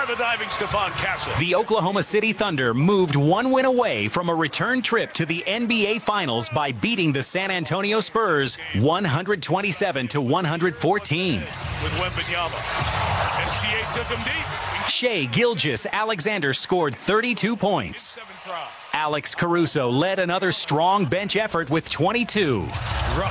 the diving Stephon Castle. The Oklahoma City Thunder moved one win away from a return trip to the NBA Finals by beating the San Antonio Spurs 127-114. With Wembanyama. SGA took him deep. Shai Gilgeous-Alexander scored 32 points. Alex Caruso led another strong bench effort with 22.